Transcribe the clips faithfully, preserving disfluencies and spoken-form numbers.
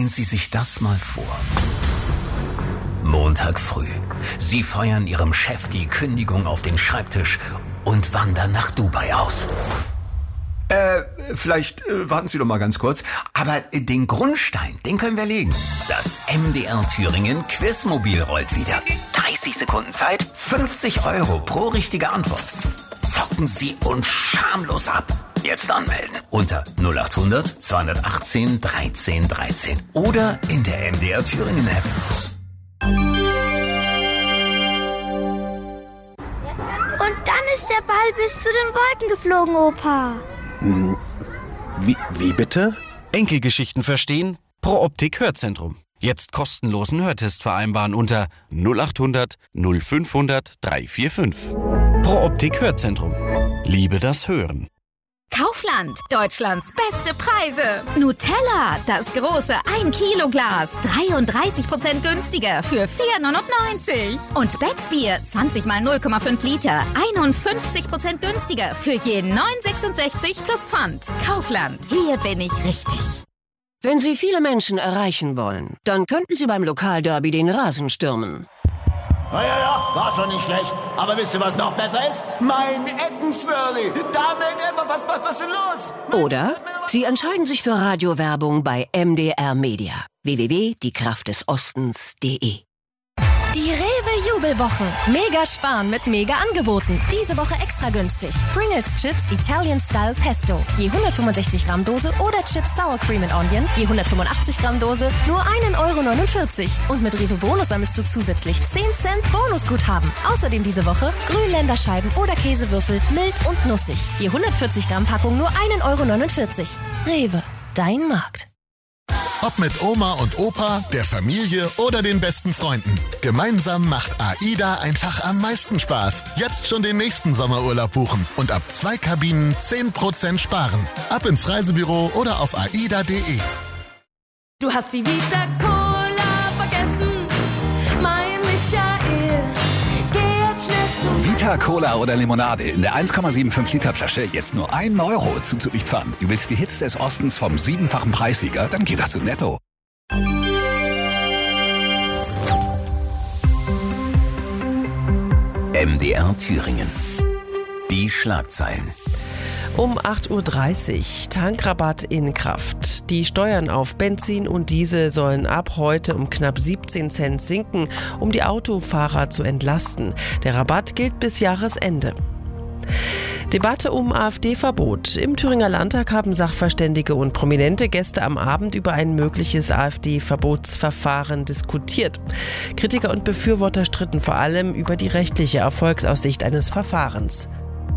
Stellen Sie sich das mal vor. Montag früh. Sie feuern Ihrem Chef die Kündigung auf den Schreibtisch und wandern nach Dubai aus. Äh, vielleicht äh, warten Sie doch mal ganz kurz. Aber äh, den Grundstein, den können wir legen. Das M D R Thüringen Quizmobil rollt wieder. dreißig Sekunden Zeit, fünfzig Euro pro richtige Antwort. Zocken Sie uns schamlos ab. Jetzt anmelden unter null acht hundert zweihundertachtzehn dreizehn dreizehn oder in der M D R Thüringen App. Und dann ist der Ball bis zu den Wolken geflogen, Opa. Wie, wie bitte? Enkelgeschichten verstehen? Pro Optik Hörzentrum. Jetzt kostenlosen Hörtest vereinbaren unter null acht hundert fünfhundert dreihundertfünfundvierzig. Pro Optik Hörzentrum. Liebe das Hören. Kaufland, Deutschlands beste Preise. Nutella, das große ein Kilo Glas, dreiunddreißig Prozent günstiger für vier neunundneunzig. Und Becksbier, zwanzig mal null Komma fünf Liter, einundfünfzig Prozent günstiger für jeden neun sechsundsechzig plus Pfand. Kaufland, hier bin ich richtig. Wenn Sie viele Menschen erreichen wollen, dann könnten Sie beim Lokalderby den Rasen stürmen. Ja, ja, ja, war schon nicht schlecht. Aber wisst ihr, was noch besser ist? Mein Eckenswirli. Damit immer was, was, was ist los? Oder Sie entscheiden sich für Radiowerbung bei M D R Media. w w w punkt die kraft des ostens punkt de. Die Rewe-Jubelwochen. Mega sparen mit Mega-Angeboten. Diese Woche extra günstig. Pringles Chips Italian Style Pesto. Je hundertfünfundsechzig Gramm Dose oder Chips Sour Cream and Onion. Je hundertfünfundachtzig Gramm Dose nur ein Euro neunundvierzig. Und mit Rewe Bonus sammelst du zusätzlich zehn Cent Bonusguthaben. Außerdem diese Woche Grünländerscheiben oder Käsewürfel mild und nussig. Je hundertvierzig Gramm Packung nur ein Euro neunundvierzig. Rewe, dein Markt. Ob mit Oma und Opa, der Familie oder den besten Freunden. Gemeinsam macht AIDA einfach am meisten Spaß. Jetzt schon den nächsten Sommerurlaub buchen und ab zwei Kabinen zehn Prozent sparen. Ab ins Reisebüro oder auf aida punkt de. Du hast die Vita Cola vergessen, mein Michael. Geh jetzt schnell zu Vita Cola oder Limonade in der eins Komma fünfundsiebzig Liter Flasche jetzt nur ein Euro zuzüglich Pfand. Du willst die Hits des Ostens vom siebenfachen Preissieger? Dann geht das zu Netto. M D R Thüringen. Die Schlagzeilen. Um acht Uhr dreißig, Tankrabatt in Kraft. Die Steuern auf Benzin und Diesel sollen ab heute um knapp siebzehn Cent sinken, um die Autofahrer zu entlasten. Der Rabatt gilt bis Jahresende. Debatte um AfD-Verbot. Im Thüringer Landtag haben Sachverständige und prominente Gäste am Abend über ein mögliches AfD-Verbotsverfahren diskutiert. Kritiker und Befürworter stritten vor allem über die rechtliche Erfolgsaussicht eines Verfahrens.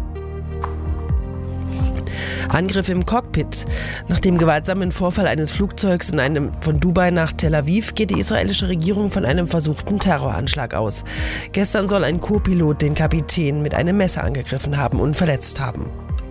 Angriff im Cockpit. Nach dem gewaltsamen Vorfall eines Flugzeugs in einem von Dubai nach Tel Aviv geht die israelische Regierung von einem versuchten Terroranschlag aus. Gestern soll ein Co-Pilot den Kapitän mit einem Messer angegriffen haben und verletzt haben.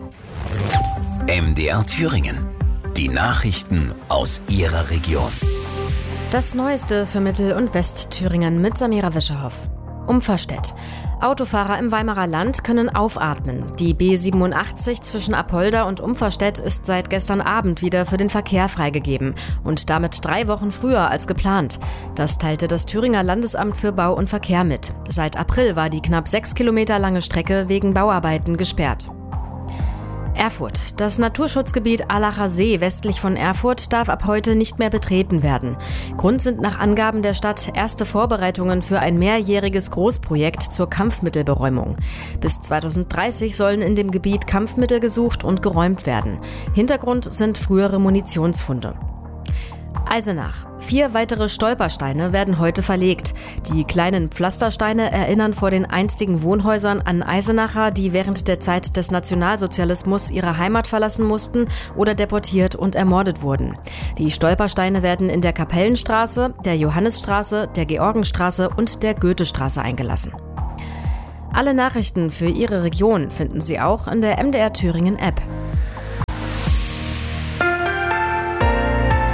M D R Thüringen. Die Nachrichten aus Ihrer Region. Das Neueste für Mittel- und Westthüringen mit Samira Wischerhoff. Umverstedt. Autofahrer im Weimarer Land können aufatmen. Die B siebenundachtzig zwischen Apolda und Umverstedt ist seit gestern Abend wieder für den Verkehr freigegeben und damit drei Wochen früher als geplant. Das teilte das Thüringer Landesamt für Bau und Verkehr mit. Seit April war die knapp sechs Kilometer lange Strecke wegen Bauarbeiten gesperrt. Erfurt. Das Naturschutzgebiet Allacher See westlich von Erfurt darf ab heute nicht mehr betreten werden. Grund sind nach Angaben der Stadt erste Vorbereitungen für ein mehrjähriges Großprojekt zur Kampfmittelberäumung. Bis zweitausenddreißig sollen in dem Gebiet Kampfmittel gesucht und geräumt werden. Hintergrund sind frühere Munitionsfunde. Eisenach. Vier weitere Stolpersteine werden heute verlegt. Die kleinen Pflastersteine erinnern vor den einstigen Wohnhäusern an Eisenacher, die während der Zeit des Nationalsozialismus ihre Heimat verlassen mussten oder deportiert und ermordet wurden. Die Stolpersteine werden in der Kapellenstraße, der Johannisstraße, der Georgenstraße und der Goethestraße eingelassen. Alle Nachrichten für Ihre Region finden Sie auch in der M D R Thüringen App.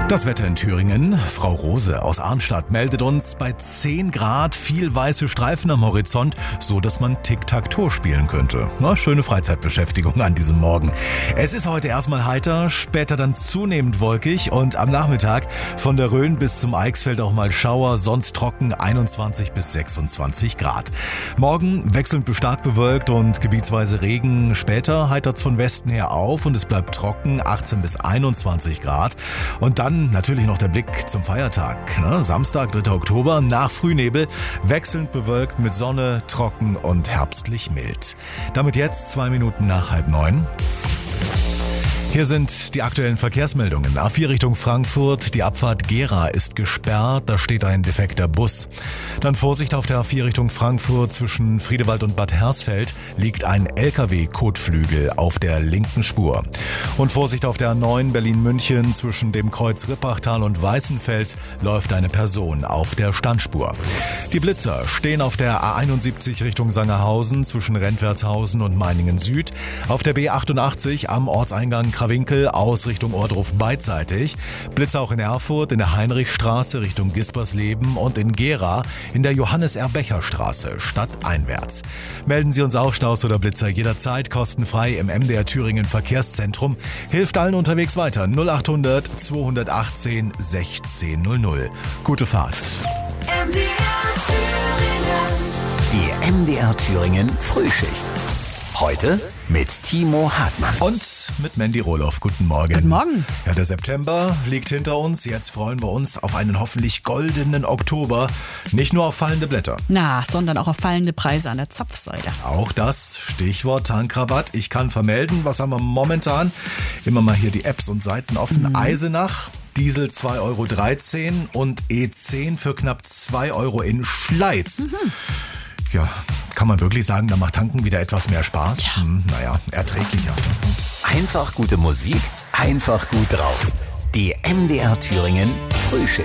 Das Wetter in Thüringen. Frau Rose aus Arnstadt meldet uns bei zehn Grad viel weiße Streifen am Horizont, so dass man Tic-Tac-Toe spielen könnte. Na, schöne Freizeitbeschäftigung an diesem Morgen. Es ist heute erstmal heiter, später dann zunehmend wolkig und am Nachmittag von der Rhön bis zum Eichsfeld auch mal Schauer, sonst trocken einundzwanzig bis sechsundzwanzig Grad. Morgen wechselnd bis stark bewölkt und gebietsweise Regen. Später heitert's von Westen her auf und es bleibt trocken, achtzehn bis einundzwanzig Grad. Und dann natürlich noch der Blick zum Feiertag. Ne? Samstag, dritter Oktober, nach Frühnebel, wechselnd bewölkt mit Sonne, trocken und herbstlich mild. Damit jetzt zwei Minuten nach halb neun. Hier sind die aktuellen Verkehrsmeldungen. A vier Richtung Frankfurt, die Abfahrt Gera ist gesperrt, da steht ein defekter Bus. Dann Vorsicht auf der A vier Richtung Frankfurt, zwischen Friedewald und Bad Hersfeld liegt ein L K W-Kotflügel auf der linken Spur. Und Vorsicht auf der A neun Berlin-München, zwischen dem Kreuz Rippachtal und Weißenfels läuft eine Person auf der Standspur. Die Blitzer stehen auf der A einundsiebzig Richtung Sangerhausen, zwischen Rentwertshausen und Meiningen Süd, auf der B achtundachtzig am Ortseingang Krawinkel aus Richtung Ohrdruf beidseitig. Blitzer auch in Erfurt, in der Heinrichstraße Richtung Gispersleben und in Gera in der Johannes-R-Becher-Straße stadteinwärts. Melden Sie uns auch Staus oder Blitzer jederzeit kostenfrei im M D R Thüringen Verkehrszentrum. Hilft allen unterwegs weiter. null achthundert zweihundertachtzehn sechzehn null null. Gute Fahrt. M D R Thüringen. Die M D R Thüringen Frühschicht. Heute mit Timo Hartmann. Und mit Mandy Rohloff. Guten Morgen. Guten Morgen. Ja, der September liegt hinter uns. Jetzt freuen wir uns auf einen hoffentlich goldenen Oktober. Nicht nur auf fallende Blätter. Na, sondern auch auf fallende Preise an der Zapfsäule. Auch das, Stichwort Tankrabatt. Ich kann vermelden, was haben wir momentan? Immer mal hier die Apps und Seiten offen. Mhm. Eisenach. Diesel zwei Euro dreizehn und E zehn für knapp zwei Euro in Schleiz. Mhm. Ja, kann man wirklich sagen, da macht Tanken wieder etwas mehr Spaß? Ja. Hm, naja, erträglicher. Einfach gute Musik, einfach gut drauf. Die M D R Thüringen Frühschicht.